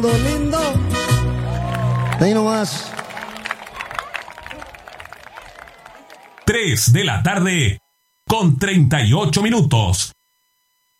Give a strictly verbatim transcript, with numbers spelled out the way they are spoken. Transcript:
lindo. Ahí nomás. tres de la tarde con treinta y ocho minutos.